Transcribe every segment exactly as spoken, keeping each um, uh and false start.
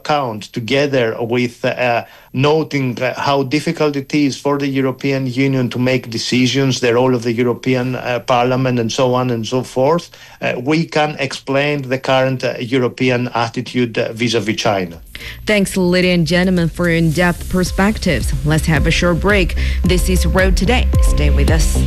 account, together with uh, noting uh, how difficult it is for the European Union to make decisions, the role of the European uh, Parliament, and so on and so forth, uh, we can explain the current uh, European attitude uh, vis-à-vis China. Thanks, ladies and gentlemen, for your in-depth perspectives. Let's have a short break. This is Road Today. Stay with us.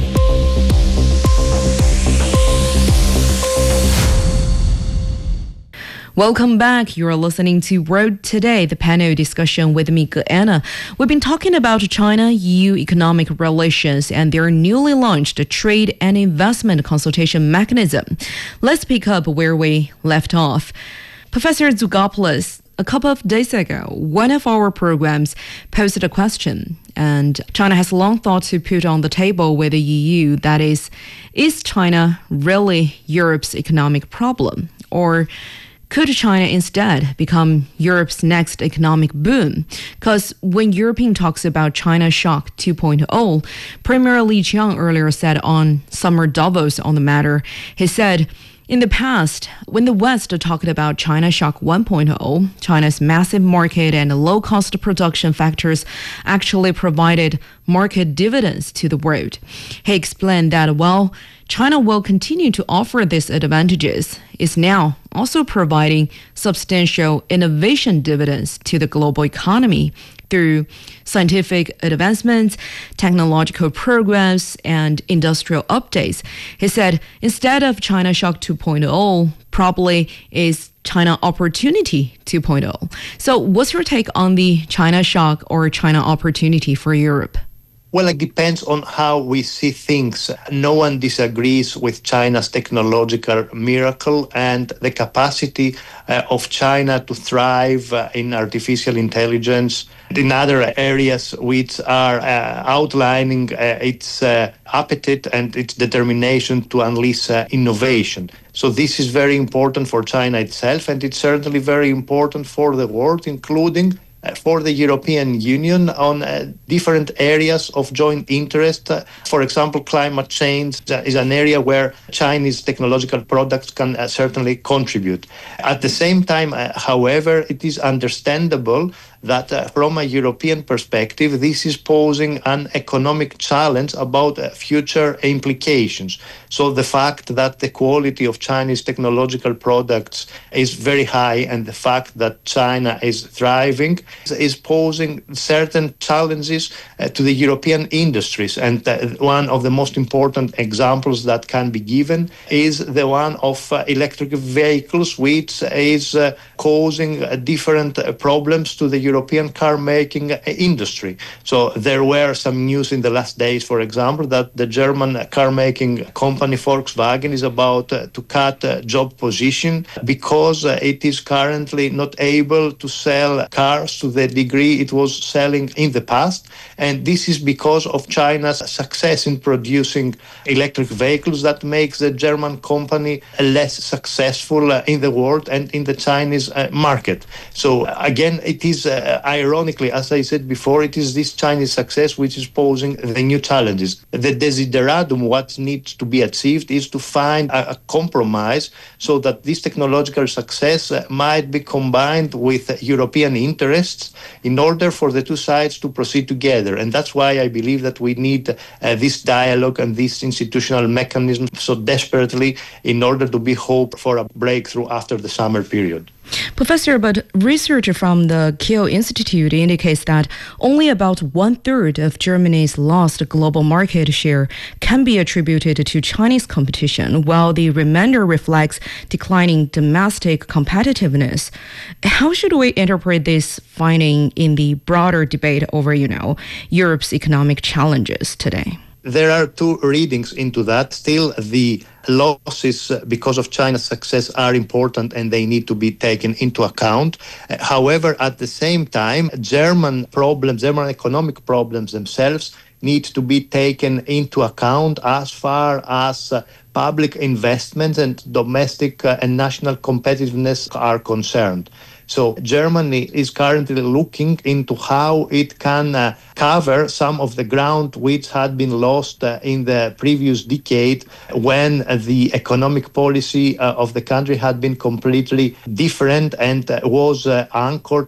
Welcome back. You're listening to Road Today, the panel discussion with me, Anna. We've been talking about China-E U economic relations and their newly launched trade and investment consultation mechanism. Let's pick up where we left off. Professor Zougopoulos, a couple of days ago, one of our programs posed a question, and China has long thought to put on the table with the E U, that is, is China really Europe's economic problem? Or could China instead become Europe's next economic boom? Because when European talks about China Shock two point oh, Premier Li Qiang earlier said on Summer Davos on the matter, he said, in the past, when the West talked about China Shock one point oh, China's massive market and low-cost production factors actually provided market dividends to the world. He explained that while China will continue to offer these advantages, it's now also providing substantial innovation dividends to the global economy through scientific advancements, technological progress, and industrial updates. He said, instead of China Shock two point oh, probably is China Opportunity two point oh. So what's your take on the China Shock or China Opportunity for Europe? Well, it depends on how we see things. No one disagrees with China's technological miracle and the capacity uh, of China to thrive uh, in artificial intelligence and in other areas which are uh, outlining uh, its uh, appetite and its determination to unleash uh, innovation. So this is very important for China itself, and it's certainly very important for the world, including Uh, for the European Union on uh, different areas of joint interest. Uh, for example, climate change uh, is an area where Chinese technological products can uh, certainly contribute. At the same time, uh, however, it is understandable that uh, from a European perspective, this is posing an economic challenge about uh, future implications. So the fact that the quality of Chinese technological products is very high and the fact that China is thriving is posing certain challenges uh, to the European industries. And uh, one of the most important examples that can be given is the one of uh, electric vehicles, which is uh, causing uh, different uh, problems to the European car-making industry. So there were some news in the last days, for example, that the German car-making company Volkswagen is about uh, to cut uh, job position because uh, it is currently not able to sell cars to the degree it was selling in the past. And this is because of China's success in producing electric vehicles that makes the German company less successful uh, in the world and in the Chinese uh, market. So uh, again, it is uh, ironically, as I said before, it is this Chinese success which is posing the new challenges. The desideratum, what needs to be achieved, is to find a, a compromise so that this technological success uh, might be combined with uh, European interests in order for the two sides to proceed together. And that's why I believe that we need uh, this dialogue and this institutional mechanism so desperately in order to be hope for a breakthrough after the summer period. Professor, but research from the Kiel Institute indicates that only about one-third of Germany's lost global market share can be attributed to Chinese competition, while the remainder reflects declining domestic competitiveness. How should we interpret this finding in the broader debate over, you know, Europe's economic challenges today? There are two readings into that. Still, the losses because of China's success are important and they need to be taken into account. However, at the same time, German problems, German economic problems themselves need to be taken into account as far as uh, public investments and domestic uh, and national competitiveness are concerned. So Germany is currently looking into how it can uh, cover some of the ground which had been lost uh, in the previous decade when uh, the economic policy uh, of the country had been completely different and uh, was uh, anchored